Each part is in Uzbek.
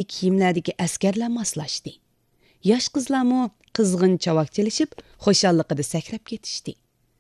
kiyimlardagi askarlar moslashdi. Yosh qizlarmi qizg'in chavakchalashib, xo'shalliqida sakrab ketishdi.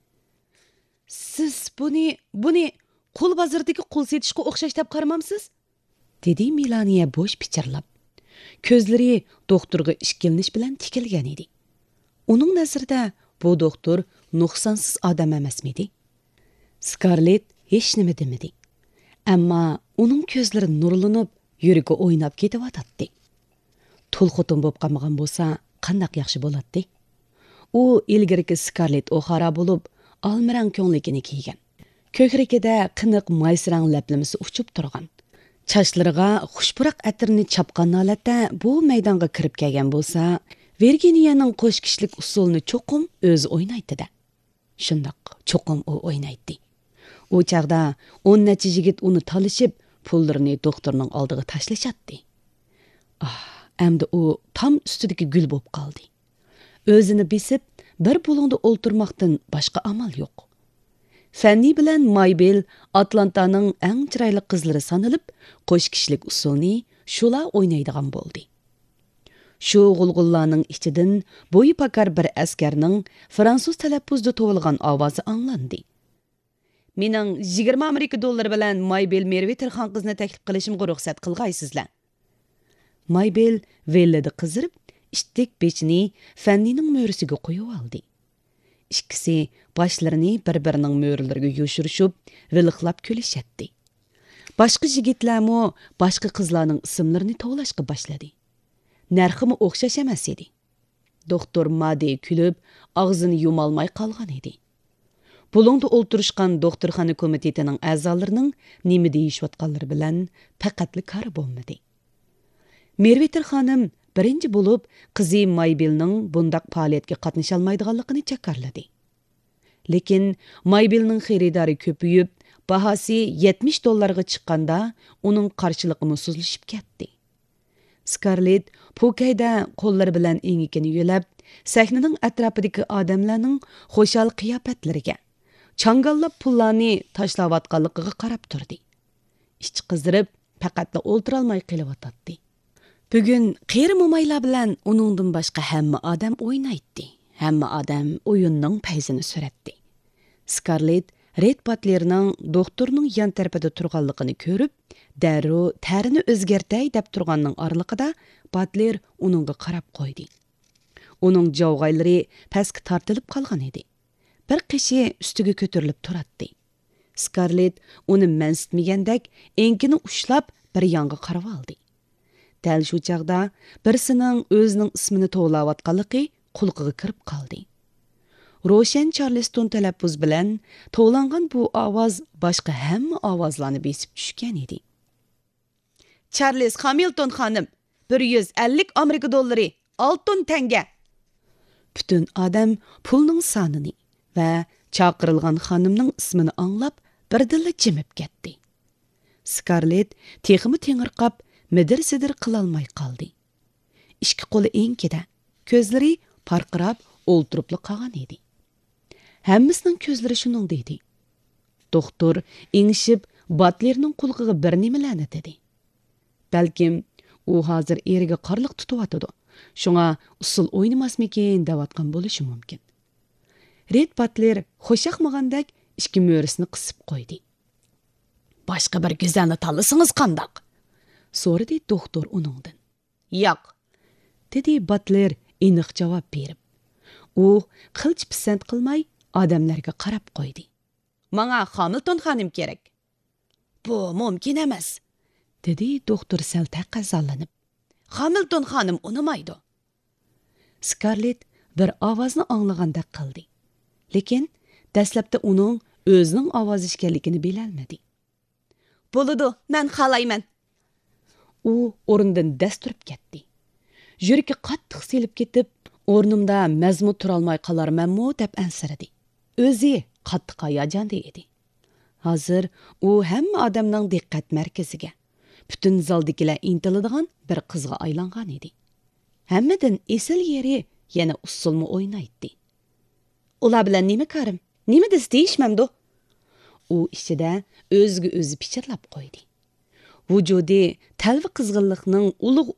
Siz buni qul bozoridagi qul setishga o'xshash deb qaramamsiz? dedi Milaniya bo'sh pichirlab. Ko'zlari doktorga ishkilnish bilan tikilgan edi. Uning nazarida bu doktor nuqsonsiz odam emasmidi? Scarlett hech nima demadi. Ammo uning ko'zlari nurlanib, yuragi o'ynab ketyotdi. Tulxotin bo'lib qolmagan bo'lsa, qanday yaxshi bo'ladi? U ilgariki Scarlett O'Hara bo'lib, almirang ko'nglikini kiygan. Ko'kragida qiniq maysirang laplamisi uchib turgan. Chachlariga xushpuroq atirni chapqan holatda bu maydonga kirib kelgan bo'lsa, Virginiyaning qo'sh kishilik usulni cho'qim o'zi o'ynaydi-da. Shundoq, cho'qim u o'ynaydi. U chaqda 10 necha yigit uni talishib, pullarini doktorning oldiga tashlashadi. Endi u tam ustidagi gul bo'lib qoldi. O'zini besib, bir bulungda o'ltirmoqdan boshqa amal yo'q. Fanny bilan Maybel Atlantaning eng chiroyli qizlari sanalib, qo'sh kishilik usulni shular o'ynaydigan bo'ldi. Shu g'ulg'ullarning ichidan bo'yi pakar bir askarning fransuz talaffuzda to'vilgan ovozi anglandi. Mening 20 Amerika dollari bilan Maybel Merviterxon qizni taklif qilishimga ruxsat qilgaysizlar. Maybel vellada qizirib, ishtik bechini Fannyning mo'risiga qo'yib oldi. İkisi başlarını bir-birining mo'rlariga yo'shirishib, viliqlab kulishadi. Boshqa yigitlarmi boshqa qizlarning ismlarini to'lashga boshladi. Narximi o'xshash emas edi. Doktor Madi kulib, og'zini yumalmay qolgan edi. Bulungda o'ltirishgan doktorxona komitetining a'zolarining nima deyishayotganlari bilan faqatli kari bo'lmadi. Merviter xonim birinchi bo'lib qizi Maybelning bundaq faoliyatga qatnasha olmaydiganligini chakarladi. Lekin Maybelning xaridori ko'payib, bahosi $70 chiqqanda uning qarshilig'i suzlashib ketdi. Scarlett Pukayda qo'llari bilan engikini yo'lab, sahnaning atrofidagi odamlarning xo'shal qiyofatlariga, changallab pullarni tashlayotganligiga qarab turdi. Ichi qizdirib, faqatla o'ltira olmay qelyotdi. Bugun qeri mo'maylar bilan uningdan boshqa hamma odam o'ynaydi. Hamma odam o'yinning payzini suratdi. Scarlett Red Butlerning doktorning yon tarafida turganligini ko'rib, darrov tarini o'zgartay deb turganning oraliqida Butler uningga qarab qo'ydi. Uning javg'aylari pastga tortilib qolgan edi. Bir qishi ustiga ko'tarilib turadi. Scarlett uni mansitmagandek enkini ushlab bir yonga qarab oldi. Dal shu chaqda birisining o'zining ismini to'g'layotganligi qulqiga kirib qoldi. Roshan Charleston talaffuz bilan to'g'langan bu ovoz boshqa hamma ovozlarni besib tushgan edi. Charles Hamilton xonim, 150 Amerika dollari, $6. Butun odam pulning sonini va chaqirilgan xonimning ismini anglab, birdilla jimib ketdi. Scarlett texmi tengirqab, midir-sidir qilolmay qoldi. Ikki qo'li enkida, ko'zlari parqirab o'ltirib qolgan edi. Hammasining ko'zlari shuning dedi. Doktor ingishib Butlerning qulqiga bir nimalarni dedi. Balkim u hozir eriga qarliq tutyotdi. Shunga usul o'ynamasmikin deyotgan bo'lishi mumkin. Red Butler xo'shaqmagandek ikki mo'risini qisib qo'ydi. Boshqa bir go'zalni tanlasangiz qandoq? So'radi doktor uningdan. Yo'q, dedi Butler aniq javob berib. U qilch pisand qilmay odamlarga qarab qo'ydi. Menga Hamilton xonim kerak. Bu mumkin emas, dedi doktor sal taqazollanib. Hamilton xonim unamaydi. Scarlett bir ovozni anglagandek qildi. Lekin dastlabda uning o'zining ovozi ekanligini bilolmadi. Bo'ladi, men xohlayman. U o'rnidan dasturib ketdi. Yuragi qattiq selib ketib, o'rnimda mazmut turolmay qolarmanmi deb ansiradi. O'zi qattiq hayajonda edi. Hozir u hamma odamning diqqat markaziga, butun zaldagilar intiladigan bir qizga aylangan edi. Hammadan esil yeri yana usulni o'ynaydi. Ular bilan nima qarim? Nima deyishmamdi? U ichida o'ziga o'zi pichirlab qo'ydi. Vujudi talva qizg'inlikning ulug'